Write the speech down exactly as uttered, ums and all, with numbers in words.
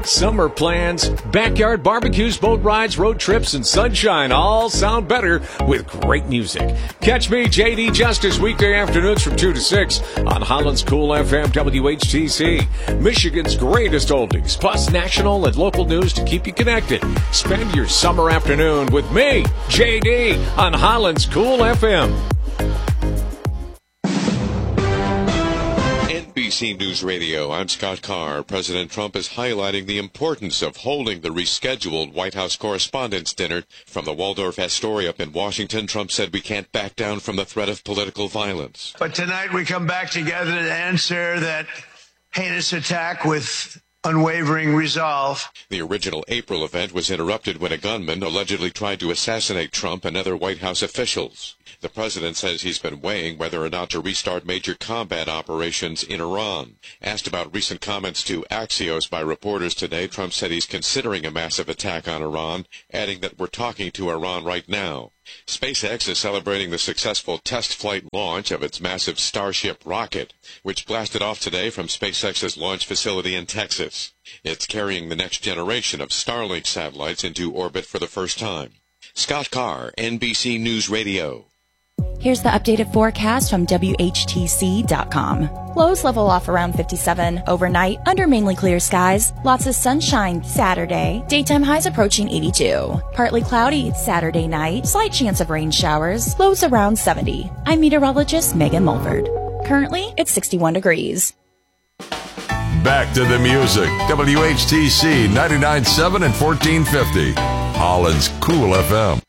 Summer plans, backyard barbecues, boat rides, road trips, and sunshine all sound better with great music. Catch me, J D Justice, weekday afternoons from two to six on Holland's Cool F M W H T C. Michigan's greatest oldies, plus national and local news to keep you connected. Spend your summer afternoon with me, J D, on Holland's Cool F M. N B C News Radio, I'm Scott Carr. President Trump is highlighting the importance of holding the rescheduled White House Correspondents' Dinner. From the Waldorf Astoria up in Washington, Trump said we can't back down from the threat of political violence. But tonight we come back together to answer that heinous attack with unwavering resolve. The original April event was interrupted when a gunman allegedly tried to assassinate Trump and other White House officials. The president says he's been weighing whether or not to restart major combat operations in Iran. Asked about recent comments to Axios by reporters today, Trump said he's considering a massive attack on Iran, adding that we're talking to Iran right now. SpaceX is celebrating the successful test flight launch of its massive Starship rocket, which blasted off today from SpaceX's launch facility in Texas. It's carrying the next generation of Starlink satellites into orbit for the first time. Scott Carr, N B C News Radio. Here's the updated forecast from W H T C dot com. Lows level off around fifty-seven. Overnight, under mainly clear skies. Lots of sunshine Saturday. Daytime highs approaching eighty-two. Partly cloudy Saturday night. Slight chance of rain showers. Lows around seventy. I'm meteorologist Megan Mulford. Currently, it's sixty-one degrees. Back to the music. W H T C ninety-nine point seven and fourteen fifty. Holland's Cool F M.